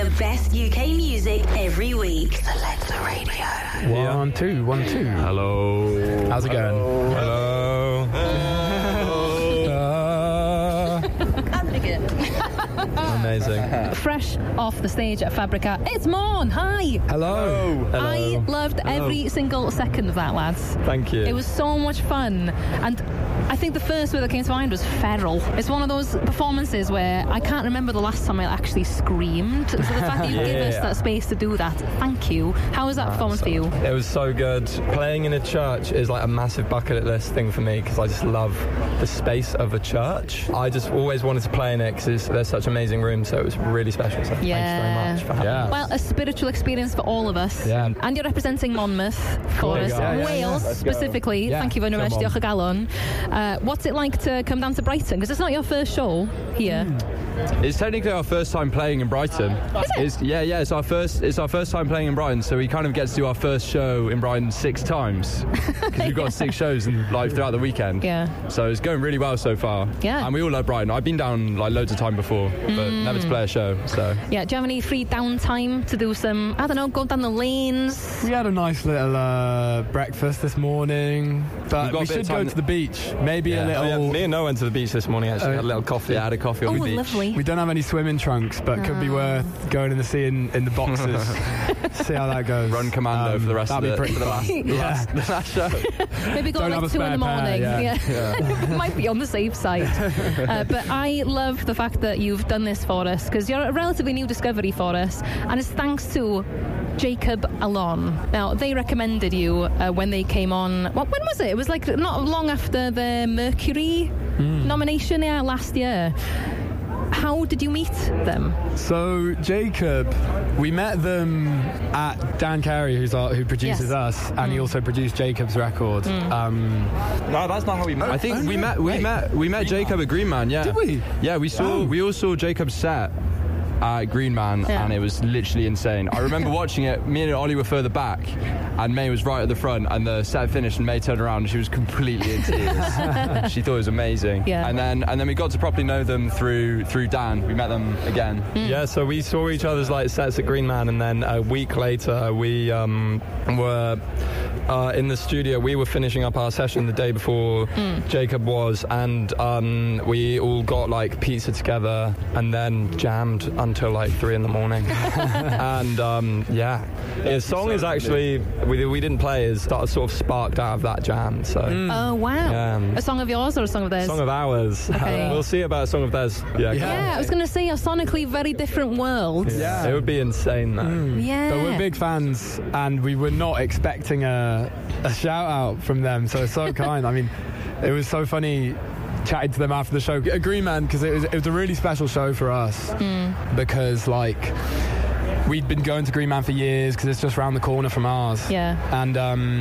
The best UK music every week. Selector Radio. 1, 2, 1, 2. Hello. How's it going? Hello. Amazing. Fresh off the stage at Fabrica, it's Morn. Hi. Hello. Hello. I loved every single second of that, lads. Thank you. It was so much fun. And I think the first word that came to mind was feral. It's one of those performances where I can't remember the last time I actually screamed. So the fact that you give us that space to do that, thank you. How was that performance for you? It was so good. Playing in a church is like a massive bucket list thing for me because I just love the space of a church. I just always wanted to play in it because there's such amazing rooms, so it was really special. So thanks very much for having us. Well, a spiritual experience for all of us. Yeah. And you're representing Monmouth for us, Wales specifically. Thank you very much, Diolch o galon. What's it like to come down to Brighton? Because it's not your first show here. It's technically our first time playing in Brighton. Is it? It's our first time playing in Brighton, so we kind of get to do our first show in Brighton 6 times because we've got 6 shows throughout the weekend. Yeah. So it's going really well so far. Yeah. And we all love Brighton. I've been down loads of time before, but never to play a show. So yeah. Do you have any free downtime to do some? I don't know, go down the lanes. We had a nice little breakfast this morning, but we should go to the beach. Maybe a little. Me and Noah went to the beach this morning. Actually, had a little coffee. Yeah, I had a coffee on the beach. Lovely. We don't have any swimming trunks, but could be worth going in the sea in the boxes. See how that goes. Run commando for the rest of that'd it. be pretty the last show. Maybe go Don't have like a 2 in the spare morning. pair, Might be on the safe side. But I love the fact that you've done this for us because you're a relatively new discovery for us, and it's thanks to Jacob Alon. Now, they recommended you when they came on. When was it? It was like not long after the Mercury nomination last year. How did you meet them? So Jacob, we met them at Dan Carey, who produces us, and he also produced Jacob's record. No, that's not how we met. I think we met Jacob at Green Man. Yeah. Did we? Yeah, we all saw Jacob's set at Green Man, and it was literally insane. I remember watching it. Me and Ollie were further back, and May was right at the front, and the set finished, and May turned around, and she was completely in tears. She thought it was amazing. Yeah. And then we got to properly know them through Dan. We met them again. Yeah, so we saw each other's sets at Green Man, and then a week later we were in the studio. We were finishing up our session the day before Jacob was, and we all got pizza together and then jammed until 3 in the morning. And the song is actually we didn't play is sort of sparked out of that jam. So Oh wow. A song of yours or a song of theirs? Song of ours. Okay. We'll see about a song of theirs. Yeah, I was going to say a sonically very different world. Yeah, it would be insane though. Yeah. But we're big fans, and we were not expecting a shout out from them. So kind. I mean, it was so funny chatting to them after the show at Green Man, because it was a really special show for us because we'd been going to Green Man for years because it's just around the corner from ours. Yeah. And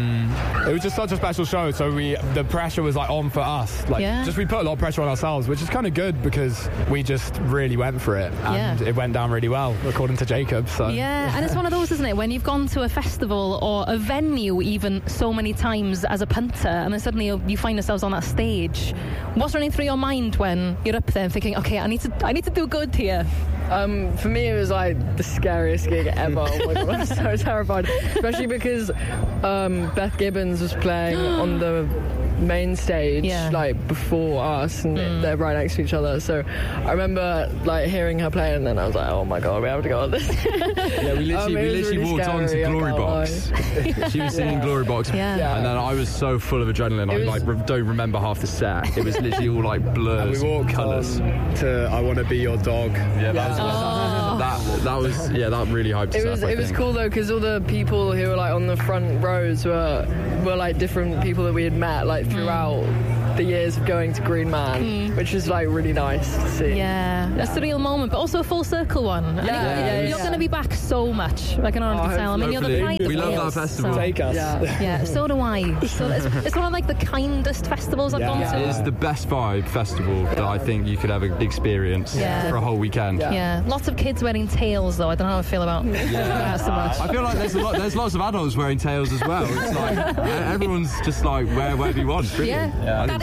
it was just such a special show, so the pressure was on for us. We put a lot of pressure on ourselves, which is kind of good because we just really went for it, and it went down really well, according to Jacob. So yeah, and it's one of those, isn't it, when you've gone to a festival or a venue even so many times as a punter, and then suddenly you find yourselves on that stage. What's running through your mind when you're up there thinking, okay, I need to do good here? For me, it was the scariest gig ever. Oh my god, I'm so terrified. Especially because Beth Gibbons was playing on the main stage before us, and they're right next to each other. So I remember like hearing her play, and then I was like, oh my god, we have to go on this. Yeah, we literally really walked scary, onto Glory Box. She was singing Glory Box, and then I was so full of adrenaline. I don't remember half the set. It was literally all like blurs, and we walked colours. To I Want to Be Your Dog. Yeah, that really hyped us up. It was cool though, because all the people who were like on the front rows were like different people that we had met like throughout the years of going to Green Man, which is like really nice to see. Yeah, a surreal moment, but also a full circle one. You're going to be back so much. I can already tell. I mean, you're the pride of we love Wales, that festival. So. Take us. Yeah, so do I. So it's one of like the kindest festivals I've gone to. It is the best vibe festival that I think you could ever experience for a whole weekend. Yeah, lots of kids wearing tails though. I don't know how I feel about that so much. I feel like there's lots of adults wearing tails as well. It's like everyone's just like wear whatever you want. Brilliant. Yeah, that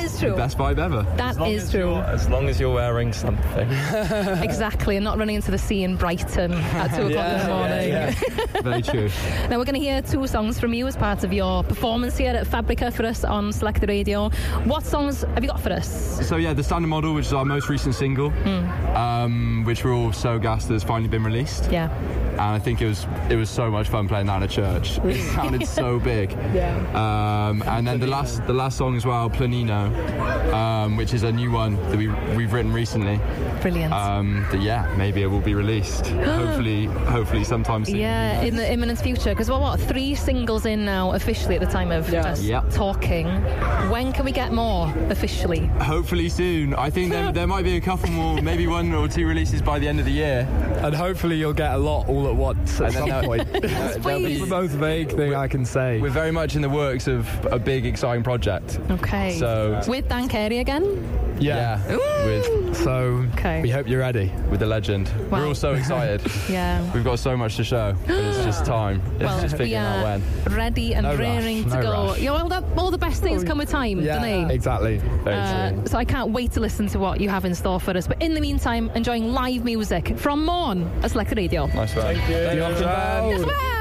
is true. The best vibe ever. That is true. As long as you're wearing something. Exactly, and not running into the sea in Brighton at 2 o'clock in the morning. Very true. Now we're going to hear 2 songs from you as part of your performance here at Fabrica for us on Selected Radio. What songs have you got for us? So yeah, The Standard Model, which is our most recent single, which we're all so gassed that has finally been released. Yeah. And I think it was so much fun playing that in a church. It sounded so big. And then the last song as well, Planino, which is a new one that we've written recently. Brilliant. That maybe it will be released. hopefully sometime soon. Yeah, in the imminent future. Because we're 3 singles in now officially at the time of us talking. When can we get more officially? Hopefully soon. I think there might be a couple more, maybe 1 or 2 releases by the end of the year. And hopefully you'll get a lot all at once at some point. That's the most vague thing I can say. We're very much in the works of a big, exciting project. Okay. So with Dan Carey again? Yeah. We hope you're ready. With the legend. Wow. We're all so excited. Yeah. We've got so much to show, but it's just time. It's just figuring out when. Ready and raring to go. Rush. Yeah, all the best things come with time, don't they? Exactly. Very true. So I can't wait to listen to what you have in store for us. But in the meantime, enjoying live music from Morn at Selected Radio. Nice one. Thank you. Thank you. Yes,